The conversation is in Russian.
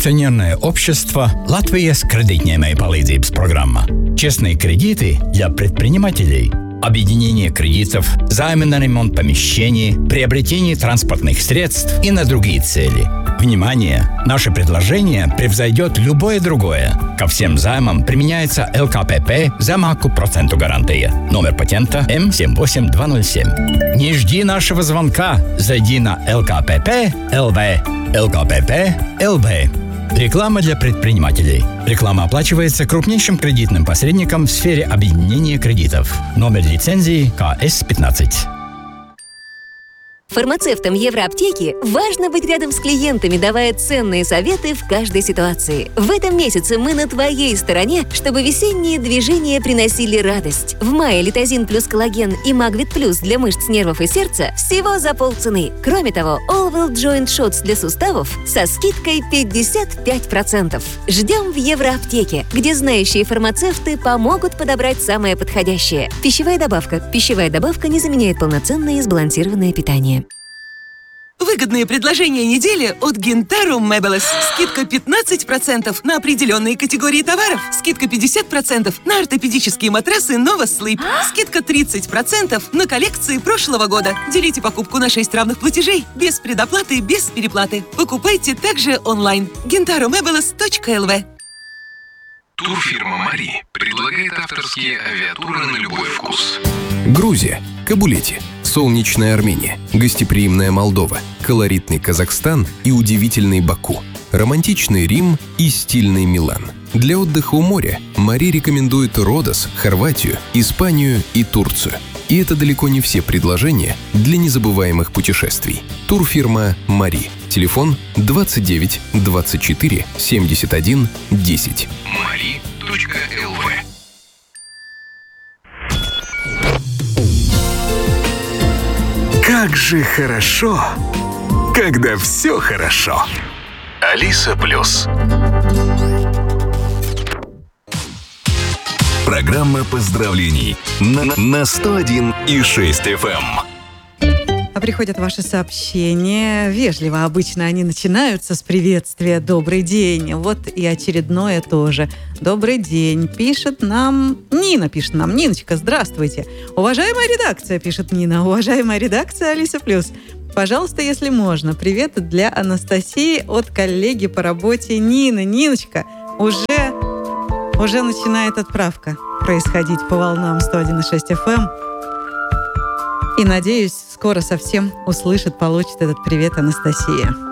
Акционерное общество «Латвия с кредитной palīdzības программа». Честные кредиты для предпринимателей. Объединение кредитов, займы на ремонт помещений, приобретение транспортных средств и на другие цели. Внимание! Наше предложение превзойдет любое другое. Ко всем займам применяется ЛКПП «Zemāku procentu гарантия». Номер патента М78207. Не жди нашего звонка. Зайди на ЛКПП.ЛВ. ЛКПП.ЛВ. Реклама для предпринимателей. Реклама оплачивается крупнейшим кредитным посредником в сфере объединения кредитов. Номер лицензии КС-15. Фармацевтам Евроаптеки важно быть рядом с клиентами, давая ценные советы в каждой ситуации. В этом месяце мы на твоей стороне, чтобы весенние движения приносили радость. В мае Литозин плюс коллаген и Магвит плюс для мышц, нервов и сердца всего за полцены. Кроме того, Allwell Joint Shots для суставов со скидкой 55%. Ждем в Евроаптеке, где знающие фармацевты помогут подобрать самое подходящее. Пищевая добавка. Пищевая добавка не заменяет полноценное и сбалансированное питание. Выгодные предложения недели от Gintaro Meubles. Скидка 15% на определенные категории товаров. Скидка 50% на ортопедические матрасы Nova Sleep. Скидка 30% на коллекции прошлого года. Делите покупку на 6 равных платежей. Без предоплаты, без переплаты. Покупайте также онлайн. gintaromeubles.lv. Турфирма «Мари» предлагает авторские авиатуры на любой вкус. Грузия, Кабулети, солнечная Армения, гостеприимная Молдова, колоритный Казахстан и удивительный Баку, романтичный Рим и стильный Милан. Для отдыха у моря «Мари» рекомендует Родос, Хорватию, Испанию и Турцию. И это далеко не все предложения для незабываемых путешествий. Турфирма «Мари». Телефон 29 24 71 10. Mari.lv. Как же хорошо, когда все хорошо. Алиса Плюс. Программа поздравлений на 101,6 FM. А приходят ваши сообщения. Вежливо обычно они начинаются с приветствия «Добрый день». Вот и очередное тоже. «Добрый день». Пишет нам Нина. Ниночка, здравствуйте. «Уважаемая редакция», пишет Нина. «Уважаемая редакция Алиса Плюс. Пожалуйста, если можно, привет для Анастасии от коллеги по работе Нины». Ниночка, уже начинает отправка происходить по волнам 101,6 FM. И, надеюсь, скоро совсем услышит, получит этот привет Анастасия.